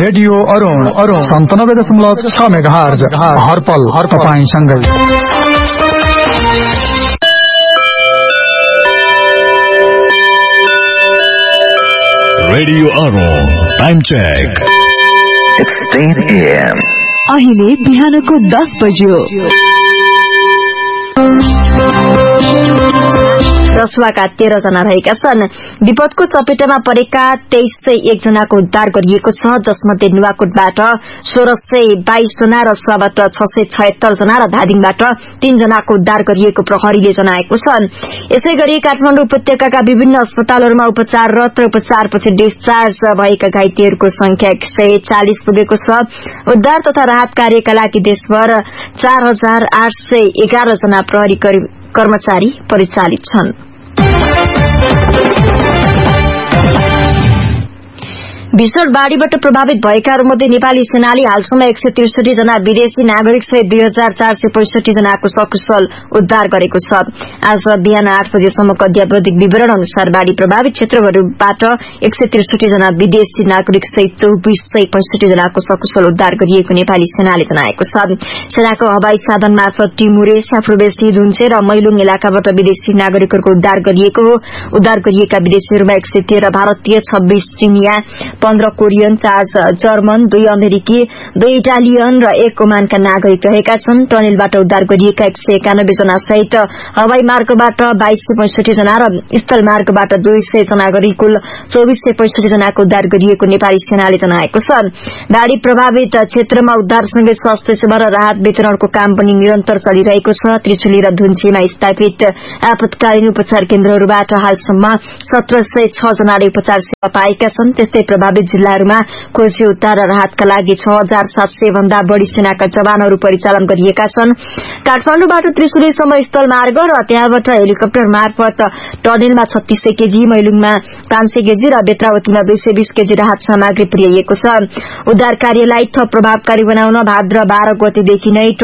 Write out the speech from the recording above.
Radio Arun 97.6 megahertz हरपल तपाईंसँगै। Radio Arun time check 16 AM। अहिले बिहानको 10 बज्यो। रसुवाका 13 जना रहेका छन्। विपदको चपेटामा परेका 2301 जनाको उद्धार गरिएको छ, जसमध्ये नुवाकोटबाट 1622 जना, रसुवाबाट 676 जना र धादिङबाट 3 जनाको उद्धार गरिएको प्रहरीले जनाएको छ। यसैगरी काठमाडौँ उपत्यकाका विभिन्न अस्पतालहरूमा उपचाररत र उपचारपछि डिस्चार्ज भएका घाइतेहरूको संख्या 140 पुगेको छ। उद्धार तथा राहत कार्यका लागि देशभर 4811 जना प्रहरी कर्मचारी परिचालित छन्। भीषण बाढ़ीबाट प्रभावित भएकाहरूमध्ये नेपाली सेनाले हालसम्म 163 जना विदेशी नागरिक सहित 2465 जनाको सकुशल उद्धार गरेको छ। आज बिहान 8 बजेसम्मको अद्यावधिक विवरण अनुसार बाढ़ी प्रभावित क्षेत्रहरूबाट 163 जना विदेशी नागरिक सहित 2465 जनाको सकुशल उद्धार गरिएको नेपाली सेनाले जनाएको छ। सेनाको हवाई साधन मार्फत टिमुरे, स्याफ्रोबेसी, धुन्चे र मैलुङ इलाकाबाट विदेशी नागरिकहरूको उद्धार गरिएको हो। उद्धार गरिएका विदेशीहरूमा 113 भारतीय, 26 चिनिया, 15 कोरियन, 4 जर्मन, 2 अमेरिकी, 2 इटालियन र 1 ओमानका नागरिक रहेका छन्। टनेलबाट उद्धार गरिएका 191 जना सहित हवाई मार्गबाट 2265 जना र स्थल मार्गबाट 200 जना गरी कुल 2465 जनाको उद्धार गरिएको नेपाली सेनाले जनाएको छ। बाढ़ी प्रभावित क्षेत्रमा उद्धारसँगै स्वास्थ्य सेवा र राहत वितरणको काम पनि निरन्तर चलिरहेको छ। त्रिचुली र धुन्चीमा स्थापित आपतकालीन उपचार केन्द्रहरूबाट हालसम्म 1706 जनाले उपचार सेवा पाएका छन्। त्यस्तै प्रभावित जिल्लाहरूमा खोजी उद्धार र राहतका लागि 6700 भन्दा बढ़ी सेनाका जवानहरू परिचालन गरिएका छन्। काठमाडौँबाट त्रिशुलीसम्म स्थल मार्ग र त्यहाँबाट हेलिकप्टर मार्फत टनेलमा 3600 केजी, मैलुङमा 500 केजी र बेत्रावतीमा 220 केजी राहत सामग्री पुर्याइएको छ। उद्धार कार्यलाई थप प्रभावकारी बनाउन भाद्र 12 गतेदेखि नै